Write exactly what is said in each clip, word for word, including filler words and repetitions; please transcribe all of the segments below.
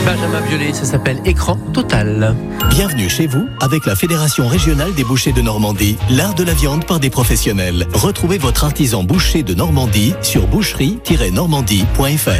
Benjamin Biolay, ça s'appelle Écran Total. Bienvenue chez vous avec la Fédération Régionale des Bouchers de Normandie, l'art de la viande par des professionnels. Retrouvez votre artisan boucher de Normandie sur boucherie tiret normandie point f r.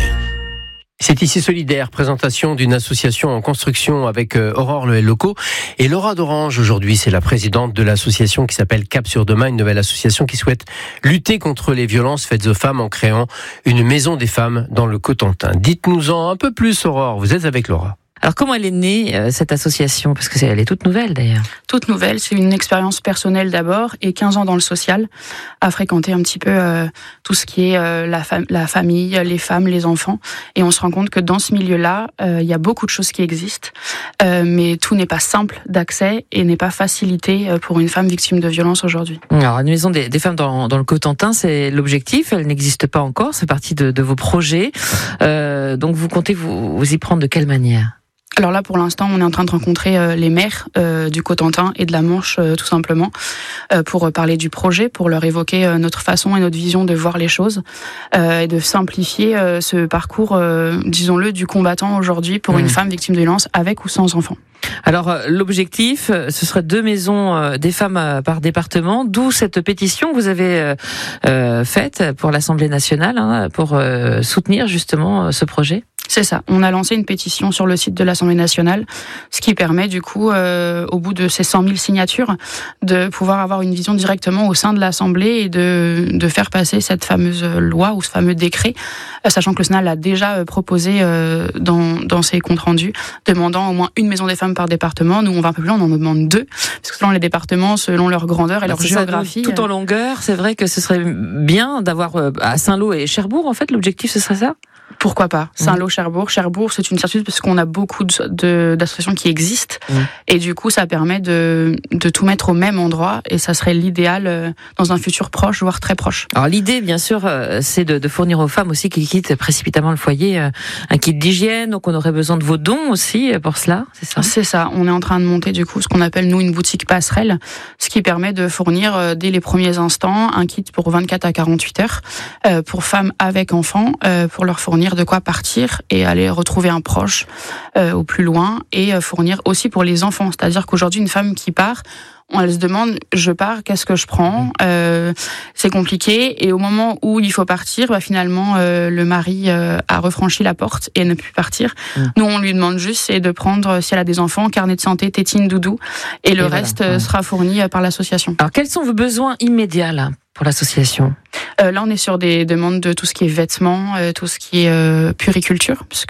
C'est ici Solidaire, présentation d'une association en construction avec euh, Aurore Le Loco et Laura d'Orange. Aujourd'hui, c'est la présidente de l'association qui s'appelle Cap sur Demain, une nouvelle association qui souhaite lutter contre les violences faites aux femmes en créant une maison des femmes dans le Cotentin. Dites-nous-en un peu plus, Aurore. Vous êtes avec Laura. Alors comment elle est née, euh, cette association ? Parce que c'est, elle est toute nouvelle d'ailleurs. Toute nouvelle, c'est une expérience personnelle d'abord et quinze ans dans le social, à fréquenter un petit peu euh, tout ce qui est euh, la, fam- la famille, les femmes, les enfants. Et on se rend compte que dans ce milieu-là, il euh, y a beaucoup de choses qui existent, euh, mais tout n'est pas simple d'accès et n'est pas facilité pour une femme victime de violence aujourd'hui. Alors une maison des, des femmes dans, dans le Cotentin, c'est l'objectif, elle n'existe pas encore, c'est partie de, de vos projets. Euh, donc vous comptez vous, vous y prendre de quelle manière ? Alors là, pour l'instant, on est en train de rencontrer euh, les maires euh, du Cotentin et de la Manche, euh, tout simplement, euh, pour euh, parler du projet, pour leur évoquer euh, notre façon et notre vision de voir les choses, euh, et de simplifier euh, ce parcours, euh, disons-le, du combattant aujourd'hui pour mmh. une femme victime de violence, avec ou sans enfant. Alors l'objectif, ce serait deux maisons des femmes par département, d'où cette pétition que vous avez euh, faite pour l'Assemblée nationale, hein, pour euh, soutenir justement ce projet. C'est ça. On a lancé une pétition sur le site de l'Assemblée nationale, ce qui permet du coup, euh, au bout de ces cent mille signatures, de pouvoir avoir une vision directement au sein de l'Assemblée et de, de faire passer cette fameuse loi ou ce fameux décret, euh, sachant que le Sénat l'a déjà proposé euh, dans, dans ses comptes rendus, demandant au moins une maison des femmes par département. Nous, on va un peu plus loin, on en demande deux, parce que selon les départements, selon leur grandeur et leur géographie... Ça, tout en longueur, c'est vrai que ce serait bien d'avoir à Saint-Lô et Cherbourg, en fait, l'objectif, ce serait ça ? Pourquoi pas ? Saint-Lô, Cherbourg. Cherbourg, c'est une certitude parce qu'on a beaucoup de, de, d'associations qui existent. Mmh. Et du coup, ça permet de, de tout mettre au même endroit. Et ça serait l'idéal dans un futur proche, voire très proche. Alors l'idée, bien sûr, c'est de, de fournir aux femmes aussi qui quittent précipitamment le foyer un kit d'hygiène. Donc on aurait besoin de vos dons aussi pour cela, c'est ça ? C'est ça. On est en train de monter du coup ce qu'on appelle, nous, une boutique passerelle. Ce qui permet de fournir, dès les premiers instants, un kit pour vingt-quatre à quarante-huit heures euh, pour femmes avec enfants, euh, pour leur fournir de quoi partir et aller retrouver un proche euh, au plus loin, et euh, fournir aussi pour les enfants. C'est-à-dire qu'aujourd'hui, une femme qui part, on elle se demande, je pars, qu'est-ce que je prends ? euh, C'est compliqué. Et au moment où il faut partir, bah, finalement, euh, le mari euh, a refranchi la porte et elle ne peut plus partir. Mmh. Nous, on lui demande juste c'est de prendre, si elle a des enfants, carnet de santé, tétine, doudou, et le et reste voilà. euh, sera fourni euh, par l'association. Alors, quels sont vos besoins immédiats là pour l'association ? euh, Là, on est sur des demandes de tout ce qui est vêtements, euh, tout ce qui est euh, puriculture, parce que